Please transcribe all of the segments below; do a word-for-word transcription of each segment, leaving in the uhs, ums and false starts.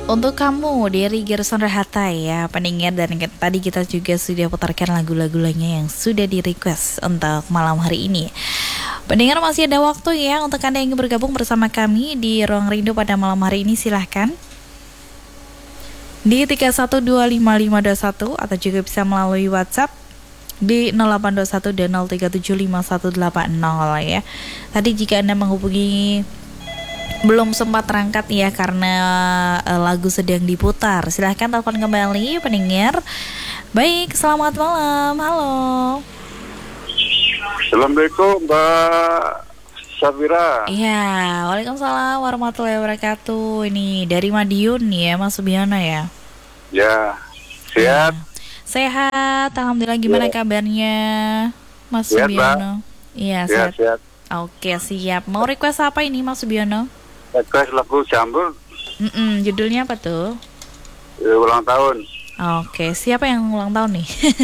Untuk kamu dari Gerson Rahata ya pendengar, dan tadi kita juga sudah putarkan lagu-lagu lainnya yang sudah di request untuk malam hari ini. Pendengar, masih ada waktu ya untuk Anda yang ingin bergabung bersama kami di Ruang Rindu pada malam hari ini, silahkan di tiga satu dua lima lima dua satu atau juga bisa melalui WhatsApp di nol delapan dua satu dan nol tiga tujuh lima satu delapan nol ya. Tadi jika Anda menghubungi belum sempat terangkat ya karena uh, lagu sedang diputar, silahkan telepon kembali pendengar. Baik, selamat malam. Halo. Assalamualaikum Mbak Safira. Iya, waalaikumsalam warahmatullahi wabarakatuh. Ini dari Madiun ya Mas Subiono ya. Ya, sehat. Ya. Sehat, alhamdulillah. Gimana ya kabarnya Mas sehat, Subiono? Iya, sehat. sehat. Oke, siap. Mau request apa ini Mas Subiono? Request lagu Jambul. Mm-mm, judulnya apa tuh? Ya, ulang tahun. Oke, siapa yang ulang tahun nih?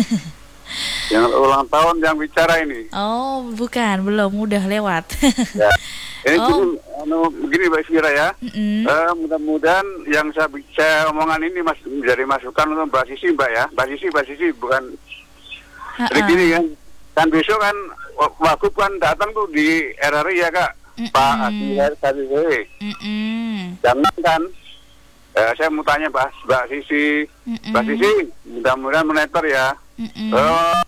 Yang ulang tahun yang bicara ini. Oh, bukan, belum, udah lewat. Ya. Ini Oh. cuman, anu, begini Mbak Safira ya. Mm-mm. Eh, mudah-mudahan yang saya, saya omongan ini mas menjadi masukan untuk Mbak Sisi Mbak ya. Mbak Sisi, Mbak Sisi bukan. Jadi Ha-ha. gini kan, kan besok kan Wagub kan datang tuh di R R I ya Kak. Mm-mm. Pak Adi Tadi. Mm-mm. Jangan kan, eh, saya mau tanya Mbak, Mbak Sisi, Mm-mm. Mbak Sisi, mudah-mudahan monitor ya. Mm-mm. Eh,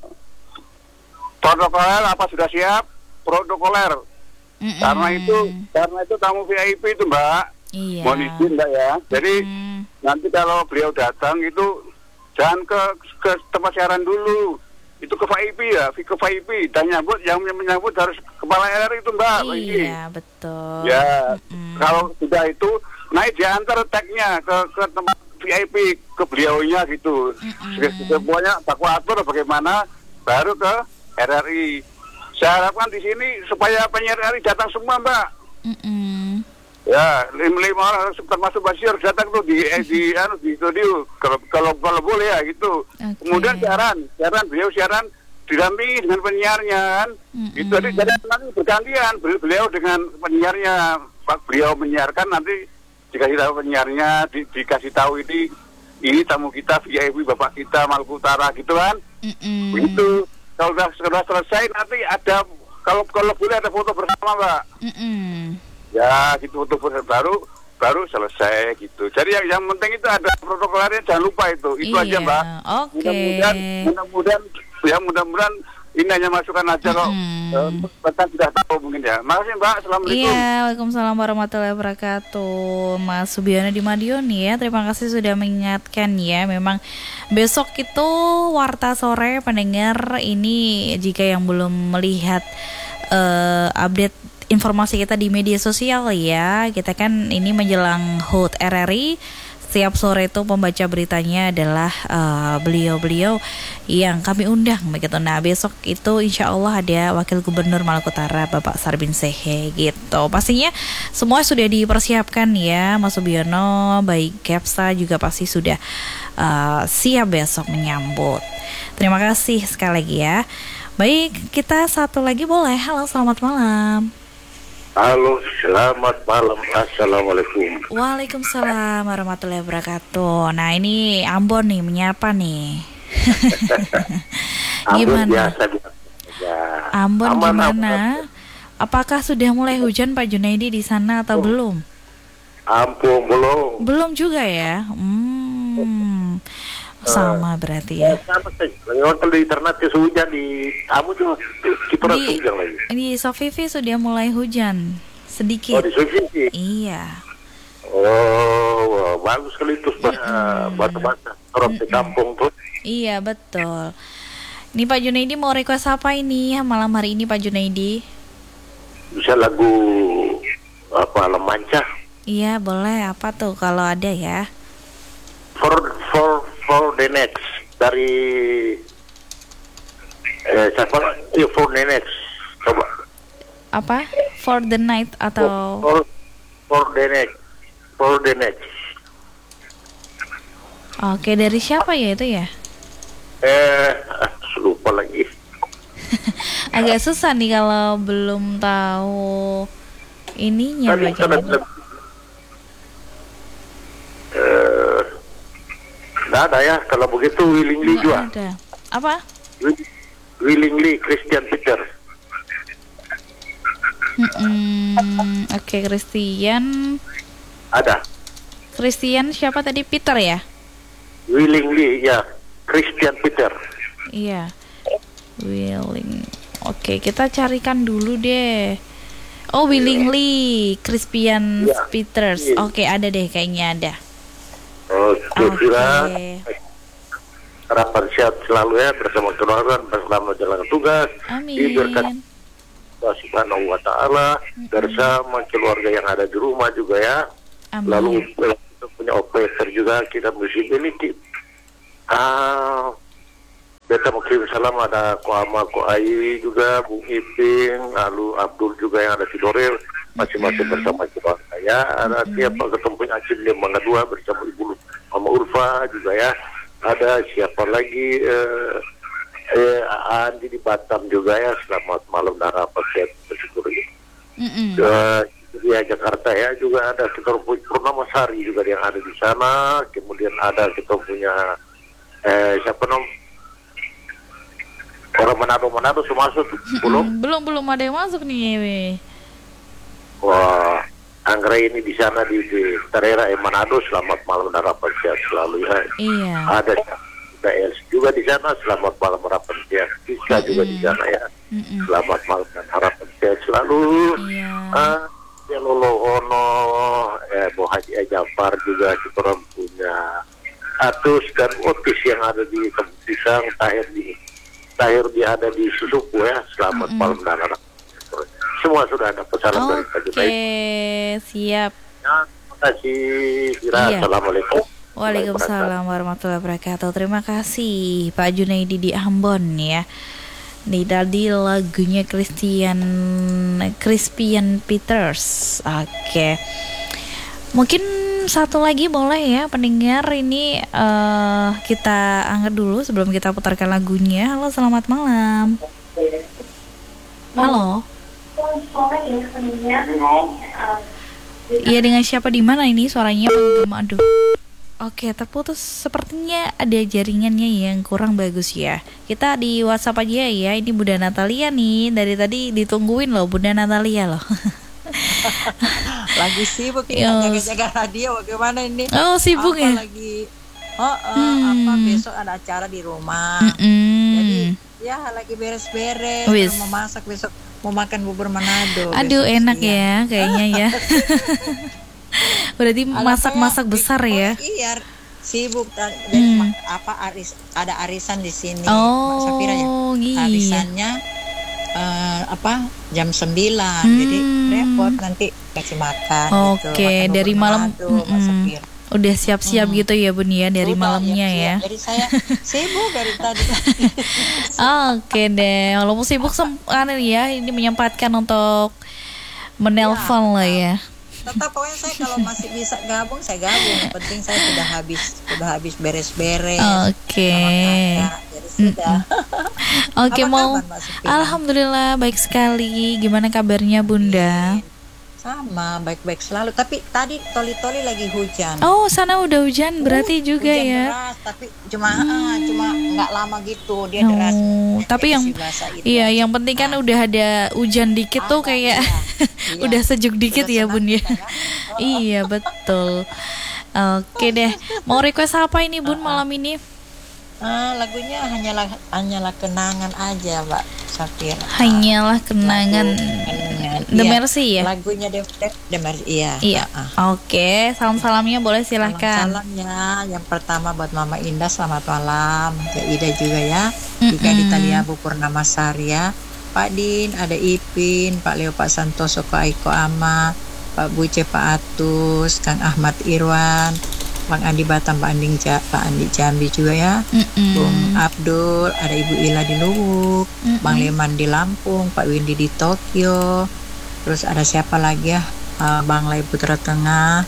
protokoler apa sudah siap? Protokoler. Mm-mm. Karena itu, karena itu tamu V I P itu Mbak. Iya. Mohon izin Mbak ya. Jadi Mm. nanti kalau beliau datang itu jangan ke ke tempat siaran dulu. Itu ke V I P ya, ke V I P. Dan nyambut, yang menyambut harus kepala R R I itu Mbak. Ini. Iya, betul. Ya, Mm-mm. kalau sudah itu naik diantar tagnya ke ke tempat V I P ke beliaunya gitu. Mm-mm. Semuanya aku atur bagaimana baru ke R R I. Saya harapkan di sini supaya penyiar R R I datang semua Mbak. Mm-mm. Ya, lima, lima orang termasuk Basir datang tuh di eh, di anu di studio kalau kalau kalau boleh ya gitu. Oke. Kemudian siaran, siaran beliau siaran didampingi dengan penyiarnya kan. Mm-mm. Itu jadi jadi nanti bergantian beliau beliau dengan penyiarnya. Pak beliau menyiarkan nanti dikasih tahu penyiarnya, di, dikasih tahu ini ini tamu kita V I P Bapak kita Maluku Utara gitu kan. Mm-mm. Begitu. Kalau sudah, sudah selesai nanti ada kalau kalau boleh ada foto bersama Mbak. Mm-mm. Ya gitu foto bersama baru baru selesai gitu. Jadi yang, yang penting itu ada protokolernya, jangan lupa itu. Itu Iya, aja Mbak. oke. Mudah-mudahan mudah-mudahan ya mudah-mudahan ini hanya masukan aja kok. Mm-mm. Kita sudah tahu mungkin ya. Makasih Mbak. Assalamualaikum. Iya, waalaikumsalam warahmatullahi wabarakatuh. Mas Subiono di Madiun ya, terima kasih sudah mengingatkan ya. Memang besok itu Warta Sore pendengar ini, jika yang belum melihat uh, update informasi kita di media sosial ya, kita kan ini menjelang H U T R R I. Setiap sore itu pembaca beritanya adalah uh, beliau-beliau yang kami undang begitu. Nah besok itu insya Allah ada Wakil Gubernur Maluku Utara Bapak Sarbin Sehe gitu. Pastinya semua sudah dipersiapkan ya Mas Subiono, baik Kepsa juga pasti sudah uh, siap besok menyambut. Terima kasih sekali lagi ya. Baik, kita satu lagi boleh. Halo, selamat malam. Halo, selamat malam. Assalamualaikum. Waalaikumsalam warahmatullahi wabarakatuh. Nah ini Ambon nih menyapa nih. Ambon Gimana? biasa biasa. Ya. Ambon Aman, gimana? aman. Apakah sudah mulai hujan Pak Junaidi di sana atau Oh. belum? Ampun belum. Belum juga ya. Hmm. Sama berarti ya. Sama saja. Hotel di Ternate hujan di kamu tuh kita Di, hujan lagi. di Sofifi sudah mulai hujan Oh sedikit. di Sulawesi. Iya. Oh, wah, bagus sekali itu bata-bata orang di kampung tuh. Iya betul. Nih Pak Junaidi mau request apa ini malam hari ini Pak Junaidi? Bisa lagu apa Alam Manca. Iya boleh, apa tuh kalau ada ya? For for for the next dari eh siapa? Iya for the next. Coba. Apa? For the night atau For for the next. For the next. Oke, dari siapa ya itu ya? Eh lupa lagi. Agak susah nih kalau belum tahu ininya Tadi bacanya. ada eh Nggak ada ya, kalau begitu willingly Nggak juga. ada. Apa? Wi- Willingly Christian Peter. Mm-mm. Oke, Christian. Ada. Christian siapa tadi? Peter ya? Willingly, ya. Christian Peter. Iya. Willing. Oke, kita carikan dulu deh. Oh, willingly Christian Iya. Peters. Iya. Oke, ada deh kayaknya ada. Oke, Oke. Vira. Harapan sehat selalu ya bersama keluarga, bersama jalan tugas. Diberkati Amin. Allah Subhanahu wa Ta'ala bersama keluarga yang ada di rumah juga ya. Amin. Lalu kita punya operator juga, kita mesti miliki. Ah, beta mau kirim salam ada Ko Ama, Ko Ayi juga, Bung Iping, lalu Abdul juga yang ada di Dorel, masing-masing bersama keluarga ya. Ada siapa ketemu Acim di Mangga Dua bersama Ibu Mama Urfa juga ya. Ada siapa lagi eh, eh, Andi di Batam juga ya. Selamat malam dan apa sehat bersyukur ya. Mm-mm. Eh, ya Jakarta ya juga ada kita punya Purnama Sari juga yang ada di sana. Kemudian ada kita punya eh, siapa nom orang Manado Manado semua masuk belum. Mm-mm. Belum belum ada yang masuk nih. We. Wah, Anggra ini di sana di, di daerah Manado. Selamat malam dan harapan sehat selalu ya. Iya. Ada ada Els juga di sana. Selamat malam harapan sehat. Siska juga di sana ya. Mm-mm. Selamat malam dan harapan sehat selalu. Iya. Ah, ya Lolo Ono, eh, Bu Haji Jafar juga kita orang punya Atus dan Otis yang ada di Kampung Pisang, Tahir di Tahir di ada di Susupu ya. Selamat Mm-mm. malam dan harapan. Semua sudah ada pesanan dari Pak Oke, Junai. siap. Ya, terima kasih. Kira. Iya. Assalamualaikum. Waalaikumsalam warahmatullahi wabarakatuh. Terima kasih Pak Junaidi di Ambon ya. Nih tadi lagunya Christian Christian Peters. Oke. Mungkin satu lagi boleh ya pendengar ini eh, kita angkat dulu sebelum kita putarkan lagunya. Halo, selamat malam. Halo. Iya, dengan siapa di mana ini suaranya menggema? Aduh. Oke, terputus. Sepertinya ada jaringannya yang kurang bagus ya. Kita di WhatsApp aja ya. Ini Bunda Natalia nih. Dari tadi ditungguin loh Bunda Natalia loh. Lagi sibuk ini Yes. jaga-jaga radio bagaimana ini? Oh, sibuk apa ya? lagi? Oh, oh, Hmm. apa besok ada acara di rumah. Mm-mm. Jadi ya lagi beres-beres, Wis. mau masak besok mau makan bubur Manado. Aduh, besok enak siang. ya kayaknya ya. Berarti Alah, masak-masak saya- besar oh, ya. Iya, sibuk dan jadi Hmm. ma- apa aris ada arisan di sini. Oh, Mbak Safira ya. iya. Arisannya eh, apa jam sembilan. Jadi Hmm. repot nanti kasih makan gitu. Oke, Makan dari bubur malam, Manado, Mbak mm-mm. Safira. Udah siap-siap Hmm. gitu ya Bun ya dari Udah, malamnya siap-siap. ya. Jadi saya sibuk dari tadi. Oke deh, walaupun sibuk sem- kan ya ini menyempatkan untuk menelpon lah ya. Tetap pokoknya saya kalau masih bisa gabung saya gabung. Yang penting saya sudah habis sudah habis beres-beres. Oke. sama kakak. Jadi sudah. Oke, Apa mau kabar, Mbak Sepina? Alhamdulillah baik sekali. Gimana kabarnya Bunda? Sama baik-baik selalu. Tapi tadi toli-toli lagi hujan. Oh, sana udah hujan berarti juga hujan ya. deras, tapi cuma ah, cuma nggak lama gitu dia Oh, deras. tapi Kayak yang isi basah itu. iya, yang penting kan Ah. udah ada hujan dikit tuh Ah, kayak iya. Iya. udah sejuk dikit Udah ya senang Bun ya. kita, kan? Iya, betul. Oke deh. Mau request apa ini Bun malam ini? Ah, lagunya hanyalah hanyalah kenangan aja, Mbak Safira. Hanyalah kenangan Kenangan. The Iya, Mercy ya? Lagunya The, The, The Mercy, iya. Iya. Ah, ah. Oke, salam-salamnya boleh silahkan. Salam-salamnya yang pertama buat Mama Indah, selamat malam. Ya Ida juga ya. Mm-mm. Ika Ditalia Bu Purnama Sarya, Pak Din, ada Ipin, Pak Leo, Pak Santoso, Pak Aiko Ama, Pak Buce, Pak Atus, Kang Ahmad Irwan, Bang Andi Batam, Pak Anding Ja- Pak Andi Jambi juga ya. Mm-mm. Bung Abdul, ada Ibu Ila di Luwuk, Mm-mm. Bang Leman di Lampung, Pak Windy di Tokyo, terus ada siapa lagi ya, Uh, Bang Lai Putra Tengah,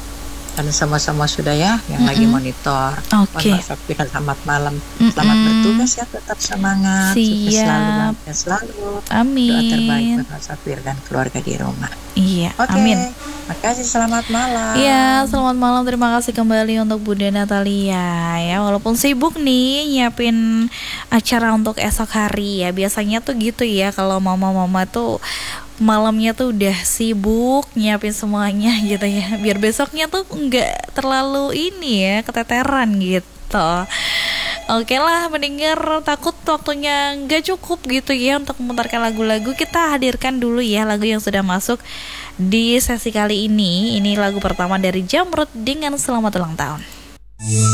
dan sama-sama sudah ya yang Mm-mm. lagi monitor. Oke. Mbak Safira, selamat malam. Selamat Mm-mm. bertugas ya, tetap semangat. Sukses Siap. selalu, bahagia selalu. Amin. Doa terbaik buat Mbak Safira dan keluarga di rumah. Iya, Oke, amin. makasih, selamat malam. Ya, selamat malam. Terima kasih kembali untuk Bunda Natalia ya. Walaupun sibuk nih nyiapin acara untuk esok hari ya. Biasanya tuh gitu ya, kalau mama-mama tuh malamnya tuh udah sibuk nyiapin semuanya gitu ya, biar besoknya tuh nggak terlalu ini ya, keteteran gitu. Oke lah, mendengar takut waktunya nggak cukup gitu ya untuk memutarkan lagu-lagu. Kita hadirkan dulu ya lagu yang sudah masuk di sesi kali ini. Ini lagu pertama dari Jamrud dengan Selamat Ulang Tahun.